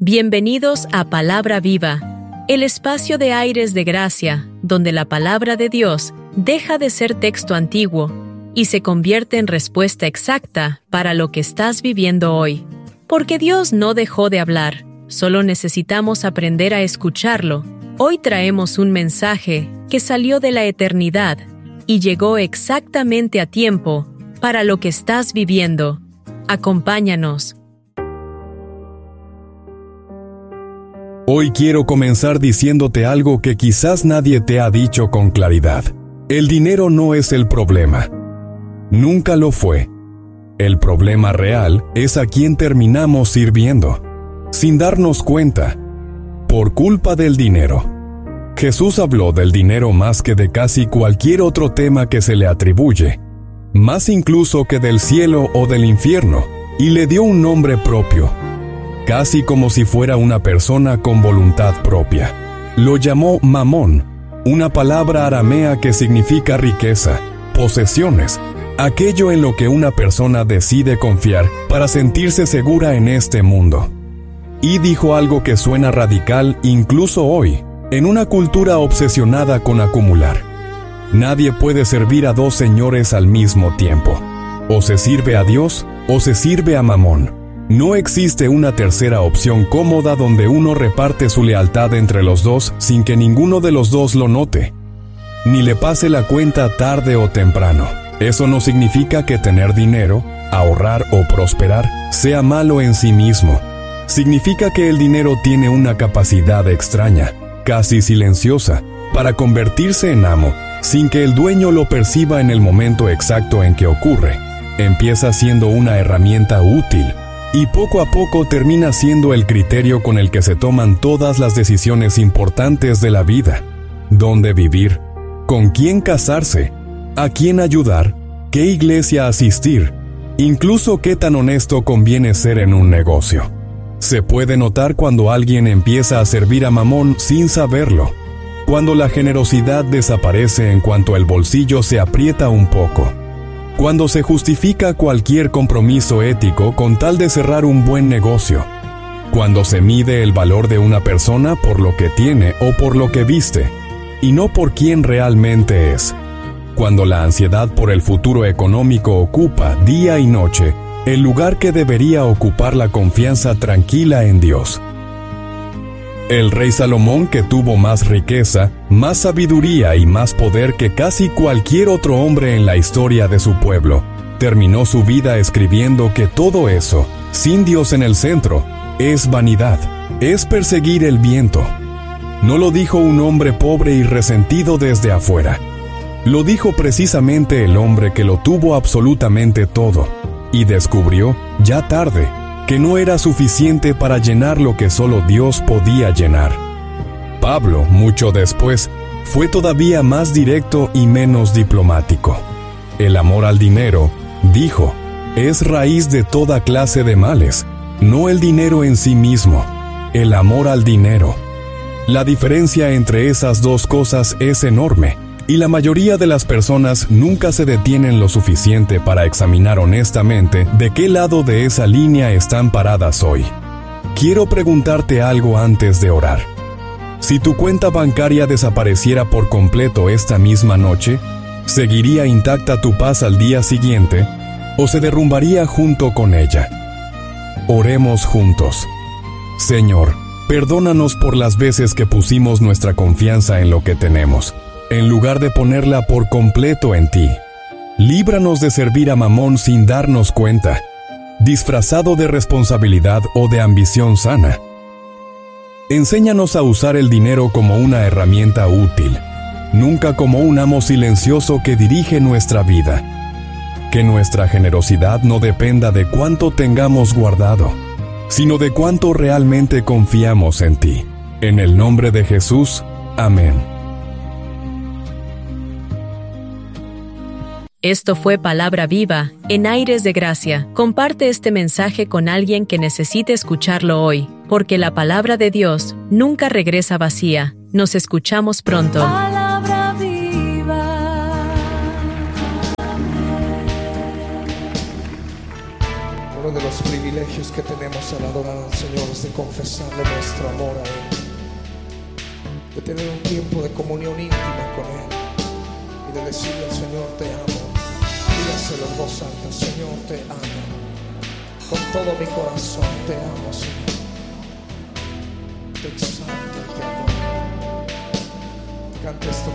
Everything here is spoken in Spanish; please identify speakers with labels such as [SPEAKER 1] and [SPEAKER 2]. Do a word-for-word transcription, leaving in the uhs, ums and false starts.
[SPEAKER 1] Bienvenidos a Palabra Viva, el espacio de aires de gracia, donde la palabra de Dios deja de ser texto antiguo y se convierte en respuesta exacta para lo que estás viviendo hoy. Porque Dios no dejó de hablar, solo necesitamos aprender a escucharlo. Hoy traemos un mensaje que salió de la eternidad y llegó exactamente a tiempo para lo que estás viviendo. Acompáñanos.
[SPEAKER 2] Hoy quiero comenzar diciéndote algo que quizás nadie te ha dicho con claridad. El dinero no es el problema. Nunca lo fue. El problema real es a quien terminamos sirviendo, sin darnos cuenta, por culpa del dinero. Jesús habló del dinero más que de casi cualquier otro tema que se le atribuye, más incluso que del cielo o del infierno, y le dio un nombre propio, casi como si fuera una persona con voluntad propia. Lo llamó Mamón, una palabra aramea que significa riqueza, posesiones, aquello en lo que una persona decide confiar para sentirse segura en este mundo. Y dijo algo que suena radical incluso hoy, en una cultura obsesionada con acumular. Nadie puede servir a dos señores al mismo tiempo. O se sirve a Dios o se sirve a Mamón. No existe una tercera opción cómoda donde uno reparte su lealtad entre los dos sin que ninguno de los dos lo note, ni le pase la cuenta tarde o temprano. Eso no significa que tener dinero, ahorrar o prosperar sea malo en sí mismo. Significa que el dinero tiene una capacidad extraña, casi silenciosa, para convertirse en amo, sin que el dueño lo perciba en el momento exacto en que ocurre. Empieza siendo una herramienta útil, y poco a poco termina siendo el criterio con el que se toman todas las decisiones importantes de la vida. ¿Dónde vivir? ¿Con quién casarse? ¿A quién ayudar? ¿Qué iglesia asistir? Incluso qué tan honesto conviene ser en un negocio. Se puede notar cuando alguien empieza a servir a Mamón sin saberlo, cuando la generosidad desaparece en cuanto el bolsillo se aprieta un poco, cuando se justifica cualquier compromiso ético con tal de cerrar un buen negocio, cuando se mide el valor de una persona por lo que tiene o por lo que viste, y no por quién realmente es, cuando la ansiedad por el futuro económico ocupa día y noche el lugar que debería ocupar la confianza tranquila en Dios. El rey Salomón, que tuvo más riqueza, más sabiduría y más poder que casi cualquier otro hombre en la historia de su pueblo, terminó su vida escribiendo que todo eso, sin Dios en el centro, es vanidad, es perseguir el viento. No lo dijo un hombre pobre y resentido desde afuera. Lo dijo precisamente el hombre que lo tuvo absolutamente todo, y descubrió, ya tarde, que no era suficiente para llenar lo que solo Dios podía llenar. Pablo, mucho después, fue todavía más directo y menos diplomático. El amor al dinero, dijo, es raíz de toda clase de males, no el dinero en sí mismo, el amor al dinero. La diferencia entre esas dos cosas es enorme, y la mayoría de las personas nunca se detienen lo suficiente para examinar honestamente de qué lado de esa línea están paradas hoy. Quiero preguntarte algo antes de orar. Si tu cuenta bancaria desapareciera por completo esta misma noche, ¿seguiría intacta tu paz al día siguiente o se derrumbaría junto con ella? Oremos juntos. Señor, perdónanos por las veces que pusimos nuestra confianza en lo que tenemos, en lugar de ponerla por completo en ti. Líbranos de servir a Mamón sin darnos cuenta, disfrazado de responsabilidad o de ambición sana. Enséñanos a usar el dinero como una herramienta útil, nunca como un amo silencioso que dirige nuestra vida. Que nuestra generosidad no dependa de cuánto tengamos guardado, sino de cuánto realmente confiamos en ti. En el nombre de Jesús, amén.
[SPEAKER 1] Esto fue Palabra Viva, en Aires de Gracia. Comparte este mensaje con alguien que necesite escucharlo hoy, porque la palabra de Dios nunca regresa vacía. Nos escuchamos pronto.
[SPEAKER 3] Palabra viva. Uno de los privilegios que tenemos al adorar al Señor es de confesarle nuestro amor a Él, de tener un tiempo de comunión íntima con Él y de decirle al Señor: te amo. Dígaselo en voz alta: Señor, te amo. Con todo mi corazón te amo, Señor. Te exalto y te adoro. Canta esto